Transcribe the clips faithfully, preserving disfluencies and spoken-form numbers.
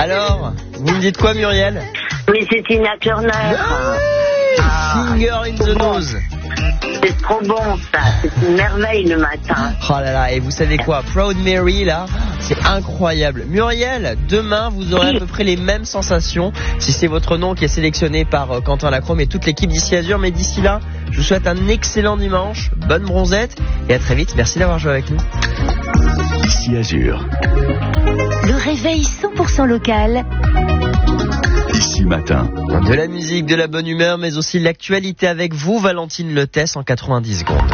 Alors, vous me dites quoi, Muriel? Mais c'est Tina Turner. Ah, Finger in the nose. C'est trop bon ça, c'est une merveille le matin. Oh là là, et vous savez quoi, Proud Mary là, c'est incroyable. Muriel, demain vous aurez à peu près les mêmes sensations si c'est votre nom qui est sélectionné par euh, Quentin Lacrome et toute l'équipe d'Ici Azur. Mais d'ici là, je vous souhaite un excellent dimanche, bonne bronzette et à très vite. Merci d'avoir joué avec nous. Ici Azur. Le réveil cent pour cent local. Ici matin. De la musique, de la bonne humeur, mais aussi l'actualité avec vous, Valentine Letès, en quatre-vingt-dix secondes.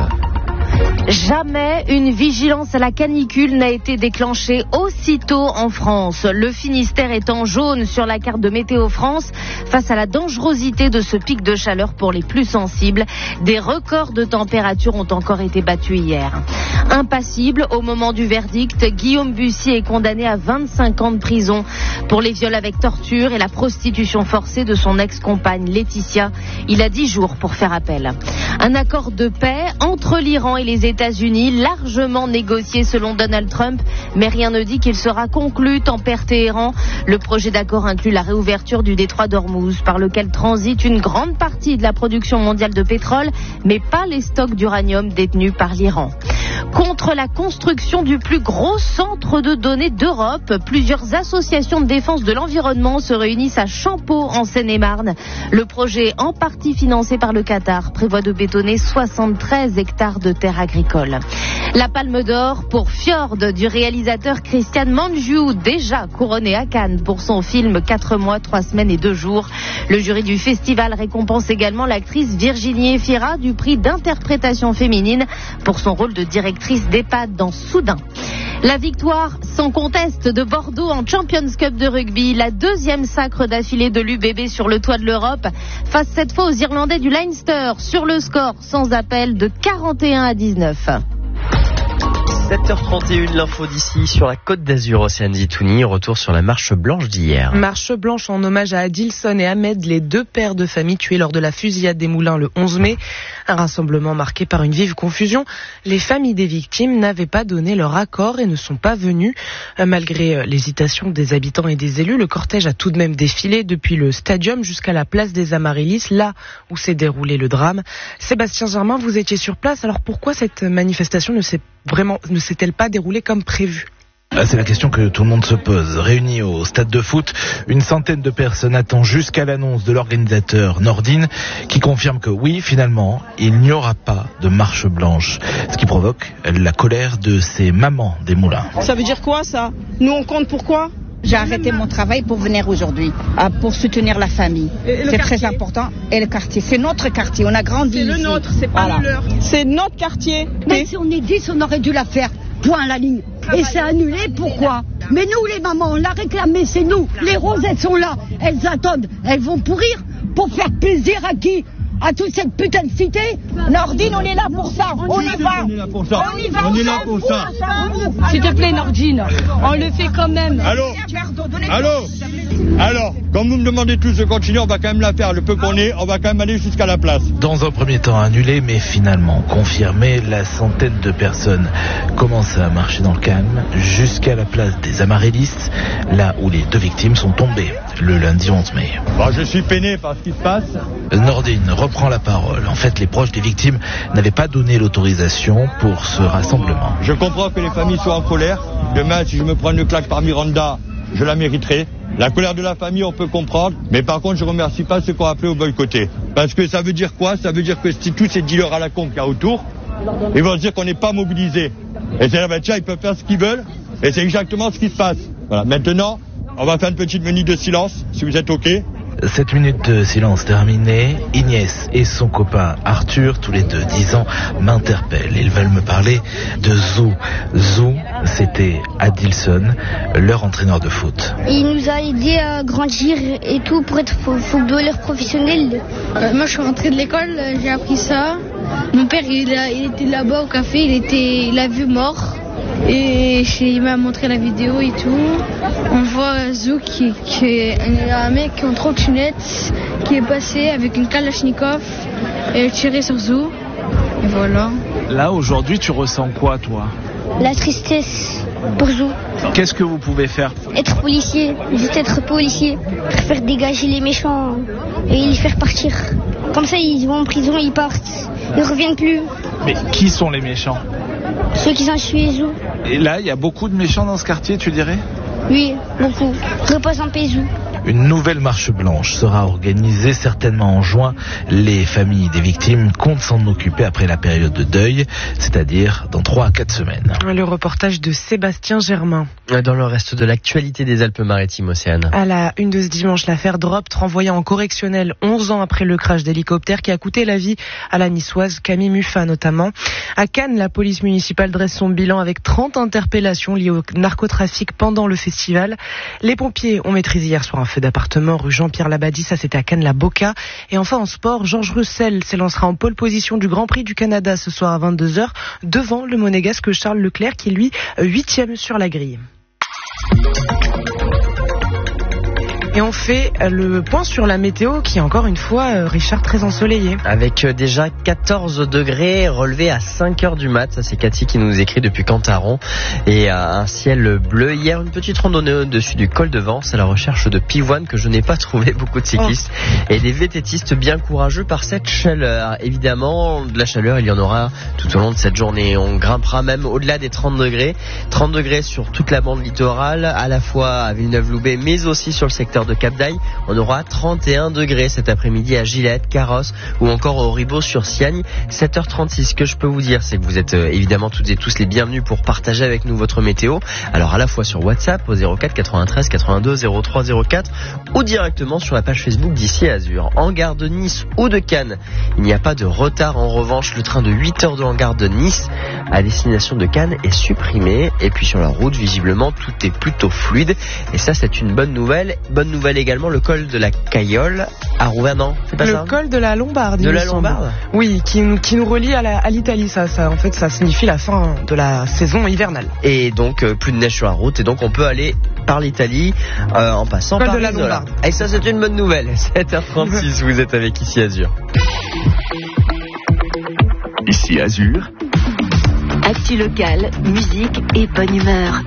Jamais une vigilance à la canicule n'a été déclenchée aussitôt en France. Le Finistère est en jaune sur la carte de Météo France face à la dangerosité de ce pic de chaleur pour les plus sensibles. Des records de température ont encore été battus hier. Impassible au moment du verdict, Guillaume Bussy est condamné à vingt-cinq ans de prison pour les viols avec torture et la prostitution forcée de son ex-compagne Laetitia. Il a dix jours pour faire appel. Un accord de paix entre l'Iran et les États-Unis, largement négocié selon Donald Trump, mais rien ne dit qu'il sera conclu Tampere-Téhéran. Le projet d'accord inclut la réouverture du détroit d'Ormuz, par lequel transite une grande partie de la production mondiale de pétrole, mais pas les stocks d'uranium détenus par l'Iran. Contre la construction du plus gros centre de données d'Europe, plusieurs associations de défense de l'environnement se réunissent à Champeaux en Seine-et-Marne. Le projet, en partie financé par le Qatar, prévoit de bétonner soixante-treize hectares de terres agricoles. La Palme d'Or pour Fjord du réalisateur Christian Mangiu, déjà couronné à Cannes pour son film quatre mois, trois semaines et deux jours. Le jury du festival récompense également l'actrice Virginie Efira du prix d'interprétation féminine pour son rôle de directrice d'EHPAD dans Soudain. La victoire sans conteste de Bordeaux en Champions Cup de rugby, la deuxième sacre d'affilée de l'U B B sur le toit de l'Europe, face cette fois aux Irlandais du Leinster sur le score sans appel de quarante et un à dix-neuf. sept heures trente et une, l'info d'ici sur la Côte d'Azur, Océane Zitouni. Retour sur la marche blanche d'hier. Marche blanche en hommage à Adilson et Ahmed, les deux pères de famille tués lors de la fusillade des Moulins le onze mai. Un rassemblement marqué par une vive confusion. Les familles des victimes n'avaient pas donné leur accord et ne sont pas venues. Malgré l'hésitation des habitants et des élus, le cortège a tout de même défilé depuis le stadium jusqu'à la place des Amaryllis, là où s'est déroulé le drame. Sébastien Germain, vous étiez sur place. Alors pourquoi cette manifestation ne s'est vraiment ne s'est-elle pas déroulée comme prévu ? C'est la question que tout le monde se pose. Réunis au stade de foot, une centaine de personnes attendent jusqu'à l'annonce de l'organisateur Nordine qui confirme que oui, finalement, il n'y aura pas de marche blanche. Ce qui provoque la colère de ces mamans des Moulins. Ça veut dire quoi ça ? Nous on compte pourquoi ? J'ai arrêté mon travail pour venir aujourd'hui, pour soutenir la famille. C'est très important. Et le quartier, c'est notre quartier, on a grandi ici. C'est le nôtre, c'est pas voilà. le leur. C'est notre quartier. Mais si on est dix, on aurait dû la faire. Point à la ligne. Et c'est annulé, pourquoi ? Mais nous, les mamans, on l'a réclamé, c'est nous. Les roses, elles sont là. Elles attendent. Elles vont pourrir pour faire plaisir à qui ? À toute cette putain de cité. Nordine, on est là pour ça. On y va. On est là pour ça. On y va. On est là pour ça. S'il te plaît, Nordine, on le fait quand même. Allô ? Allô ? Alors, comme vous me demandez tous de continuer, on va quand même la faire. Le peu qu'on est, on va quand même aller jusqu'à la place. Dans un premier temps annulé, mais finalement confirmé, la centaine de personnes commencent à marcher dans le calme jusqu'à la place des Amaryllis, là où les deux victimes sont tombées le lundi onze mai. Bon, je suis peiné par ce qui se passe. Nordine reprend la parole. En fait, les proches des victimes n'avaient pas donné l'autorisation pour ce rassemblement. Je comprends que les familles soient en colère. Demain, si je me prends une claque par Miranda, je la mériterai. La colère de la famille, on peut comprendre. Mais par contre, je ne remercie pas ceux qui ont appelé au boycotter. Parce que ça veut dire quoi ? Ça veut dire que si tous ces dealers à la con qu'il y a autour, ils vont se dire qu'on n'est pas mobilisés. Et c'est là, ben, tiens, ils peuvent faire ce qu'ils veulent. Et c'est exactement ce qui se passe. Voilà. Maintenant, on va faire une petite minute de silence, si vous êtes OK. Cette minute de silence terminée, Inès et son copain Arthur, tous les deux dix ans, m'interpellent. Ils veulent me parler de Zou. Zou, c'était Adilson, leur entraîneur de foot. Il nous a aidé à grandir et tout pour être footballeur professionnel. Euh, moi, je suis rentré de l'école, j'ai appris ça. Mon père, il, a, il était là-bas au café, il était, il l'a vu mort. Et il m'a montré la vidéo et tout. On voit Zou qui, qui est un mec en trottinette qui est passé avec une Kalachnikov et tiré sur Zou. Et voilà. Là aujourd'hui tu ressens quoi toi ? la tristesse pour Zou. Qu'est-ce que vous pouvez faire? Être policier, juste être policier, pour faire dégager les méchants et les faire partir. Comme ça, ils vont en prison, ils partent, ils ne reviennent plus. Mais qui sont les méchants? Ceux qui ont tué Zou. Et là, il y a beaucoup de méchants dans ce quartier, tu dirais? Oui, beaucoup. Repose en paix, Zou. Une nouvelle marche blanche sera organisée certainement en juin. Les familles des victimes comptent s'en occuper après la période de deuil, c'est-à-dire dans trois à quatre semaines. Le reportage de Sébastien Germain. Dans le reste de l'actualité des Alpes-Maritimes, Océane. À la une de ce dimanche, l'affaire Dropt, renvoyée en correctionnel onze ans après le crash d'hélicoptère qui a coûté la vie à la niçoise Camille Muffat notamment. À Cannes, la police municipale dresse son bilan avec trente interpellations liées au narcotrafic pendant le festival. Les pompiers ont maîtrisé hier soir un feu d'appartement rue Jean-Pierre Labadie, ça c'était à Cannes-la-Boca. Et enfin en sport, Georges Russell s'élancera en pole position du Grand Prix du Canada ce soir à vingt-deux heures devant le monégasque Charles Leclerc qui est lui huitième sur la grille. Et on fait le point sur la météo qui est encore une fois, Richard, très ensoleillé. Avec déjà quatorze degrés relevés à cinq heures du mat. Ça c'est Cathy qui nous écrit depuis Cantaron. Et un ciel bleu. Hier, une petite randonnée au-dessus du col de Vence à la recherche de pivoine que je n'ai pas trouvé. Beaucoup de cyclistes oh. et des vététistes bien courageux par cette chaleur. Évidemment, de la chaleur, il y en aura tout au long de cette journée. On grimpera même au-delà des trente degrés. trente degrés sur toute la bande littorale, à la fois à Villeneuve-Loubet, mais aussi sur le secteur de Cap d'Aille. On aura trente et un degrés cet après-midi à Gillette, Carrosse ou encore au Ribot-sur-Siagne. sept heures trente-six. Ce que je peux vous dire, c'est que vous êtes euh, évidemment toutes et tous les bienvenus pour partager avec nous votre météo. Alors à la fois sur WhatsApp au zéro quatre quatre-vingt-treize quatre-vingt-deux zéro trois zéro quatre ou directement sur la page Facebook d'Ici Azur. En gare de Nice ou de Cannes, il n'y a pas de retard. En revanche, le train de huit heures de en gare de Nice à destination de Cannes est supprimé. Et puis sur la route, visiblement, tout est plutôt fluide. Et ça, c'est une bonne nouvelle. Bonne nouvelle également, le col de la Cayolle à Rouen, non, c'est pas le ça? Le col de la Lombarde. De la Lombarde? Oui, qui, qui nous relie à, la, à l'Italie. Ça, ça, en fait, ça signifie la fin de la saison hivernale. Et donc, euh, plus de neige sur la route. Et donc, on peut aller par l'Italie euh, en passant col par de la Lombarde. Et ça, c'est une bonne nouvelle. sept heures trente-six, vous êtes avec Ici Azur. Ici Azur. Actu locale, musique et bonne humeur.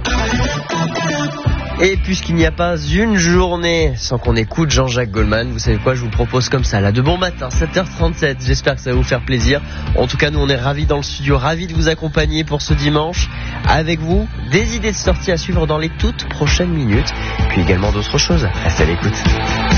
Et puisqu'il n'y a pas une journée sans qu'on écoute Jean-Jacques Goldman, vous savez quoi, je vous propose comme ça, là, de bon matin, sept heures trente-sept. J'espère que ça va vous faire plaisir. En tout cas, nous, on est ravis dans le studio, ravis de vous accompagner pour ce dimanche. Avec vous, des idées de sortie à suivre dans les toutes prochaines minutes. Puis également d'autres choses. Restez à l'écoute.